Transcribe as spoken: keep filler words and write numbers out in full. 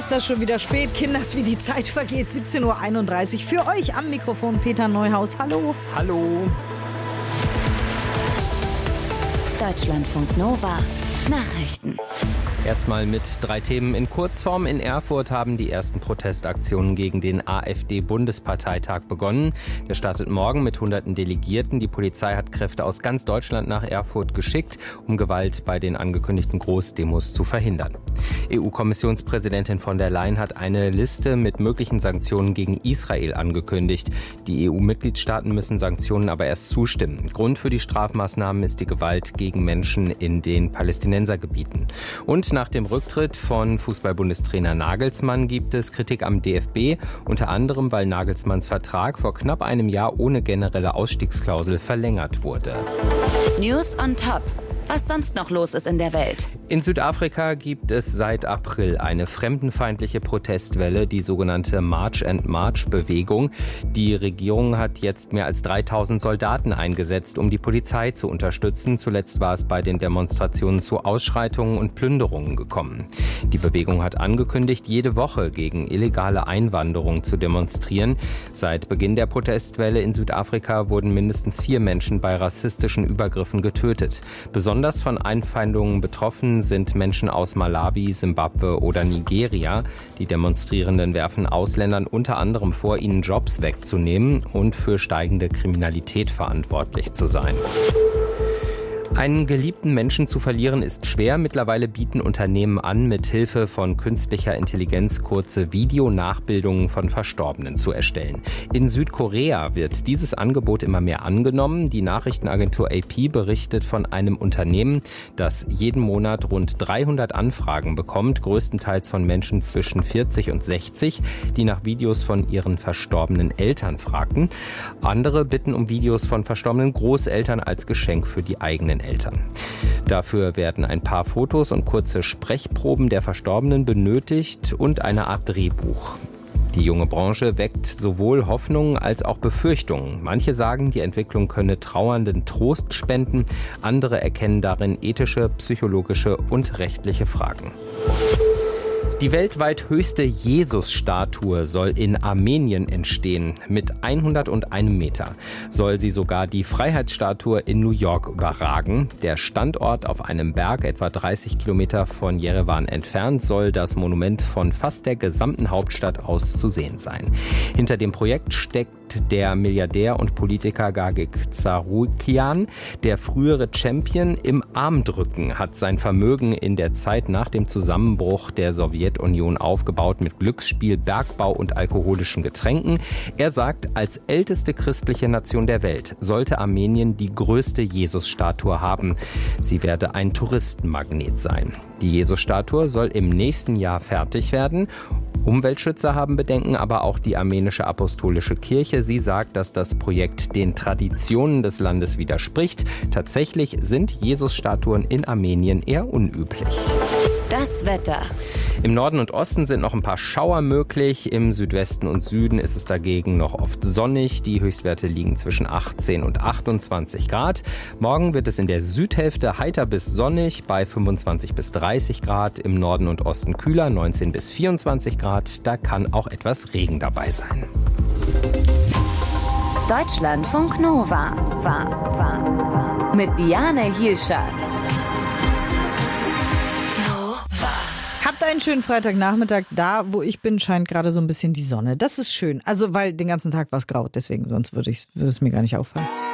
ist das schon wieder spät. Kinders, wie die Zeit vergeht. siebzehn Uhr einunddreißig. Für euch am Mikrofon Peter Neuhaus. Hallo. Hallo. Deutschlandfunk Nova. Nachrichten. Erstmal mit drei Themen in Kurzform. In Erfurt haben die ersten Protestaktionen gegen den AfD-Bundesparteitag begonnen. Der startet morgen mit hunderten Delegierten. Die Polizei hat Kräfte aus ganz Deutschland nach Erfurt geschickt, um Gewalt bei den angekündigten Großdemos zu verhindern. E U-Kommissionspräsidentin von der Leyen hat eine Liste mit möglichen Sanktionen gegen Israel angekündigt. Die E U-Mitgliedstaaten müssen Sanktionen aber erst zustimmen. Grund für die Strafmaßnahmen ist die Gewalt gegen Menschen in den Palästinensergebieten. Und nach dem Rücktritt von Fußball-Bundestrainer Nagelsmann gibt es Kritik am D F B, unter anderem, weil Nagelsmanns Vertrag vor knapp einem Jahr ohne generelle Ausstiegsklausel verlängert wurde. News on Top. Was sonst noch los ist in der Welt. In Südafrika gibt es seit April eine fremdenfeindliche Protestwelle, die sogenannte March and March-Bewegung. Die Regierung hat jetzt mehr als dreitausend Soldaten eingesetzt, um die Polizei zu unterstützen. Zuletzt war es bei den Demonstrationen zu Ausschreitungen und Plünderungen gekommen. Die Bewegung hat angekündigt, jede Woche gegen illegale Einwanderung zu demonstrieren. Seit Beginn der Protestwelle in Südafrika wurden mindestens vier Menschen bei rassistischen Übergriffen getötet. Besonders von Einfeindungen betroffen sind Menschen aus Malawi, Simbabwe oder Nigeria. Die Demonstrierenden werfen Ausländern unter anderem vor, ihnen Jobs wegzunehmen und für steigende Kriminalität verantwortlich zu sein. Einen geliebten Menschen zu verlieren ist schwer. Mittlerweile bieten Unternehmen an, mit Hilfe von künstlicher Intelligenz kurze Videonachbildungen von Verstorbenen zu erstellen. In Südkorea wird dieses Angebot immer mehr angenommen. Die Nachrichtenagentur A P berichtet von einem Unternehmen, das jeden Monat rund dreihundert Anfragen bekommt, größtenteils von Menschen zwischen vierzig und sechzig, die nach Videos von ihren verstorbenen Eltern fragten. Andere bitten um Videos von verstorbenen Großeltern als Geschenk für die eigenen Eltern. Dafür werden ein paar Fotos und kurze Sprechproben der Verstorbenen benötigt und eine Art Drehbuch. Die junge Branche weckt sowohl Hoffnungen als auch Befürchtungen. Manche sagen, die Entwicklung könne Trauernden Trost spenden. Andere erkennen darin ethische, psychologische und rechtliche Fragen. Die weltweit höchste Jesus-Statue soll in Armenien entstehen. Mit hunderteins Meter soll sie sogar die Freiheitsstatue in New York überragen. Der Standort auf einem Berg, etwa dreißig Kilometer von Jerewan entfernt, soll das Monument von fast der gesamten Hauptstadt aus zu sehen sein. Hinter dem Projekt steckt der Milliardär und Politiker Gagik Tsarukyan. Der frühere Champion im Armdrücken hat sein Vermögen in der Zeit nach dem Zusammenbruch der Sowjetunion aufgebaut mit Glücksspiel, Bergbau und alkoholischen Getränken. Er sagt, als älteste christliche Nation der Welt sollte Armenien die größte Jesus-Statue haben. Sie werde ein Touristenmagnet sein. Die Jesus-Statue soll im nächsten Jahr fertig werden. Umweltschützer haben Bedenken, aber auch die armenische apostolische Kirche. Sie sagt, dass das Projekt den Traditionen des Landes widerspricht. Tatsächlich sind Jesus-Statuen in Armenien eher unüblich. Das Wetter. Im Norden und Osten sind noch ein paar Schauer möglich. Im Südwesten und Süden ist es dagegen noch oft sonnig. Die Höchstwerte liegen zwischen achtzehn und achtundzwanzig Grad. Morgen wird es in der Südhälfte heiter bis sonnig bei fünfundzwanzig bis dreißig Grad. Im Norden und Osten kühler, neunzehn bis vierundzwanzig Grad. Da kann auch etwas Regen dabei sein. Deutschlandfunk Nova. War, war. Mit Diane Hielscher. Habt einen schönen Freitagnachmittag. Da, wo ich bin, scheint gerade so ein bisschen die Sonne. Das ist schön. Also, weil den ganzen Tag war es grau. Deswegen, sonst würde, ich, würde es mir gar nicht auffallen.